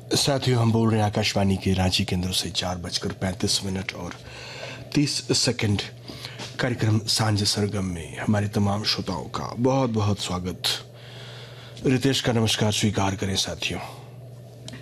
साथियों, हम बोल रहे हैं आकाशवाणी के रांची केंद्र से 4:35 और 30 सेकंड। कार्यक्रम सांझ सरगम में हमारे तमाम श्रोताओं का बहुत बहुत स्वागत। रितेश का नमस्कार स्वीकार करें साथियों।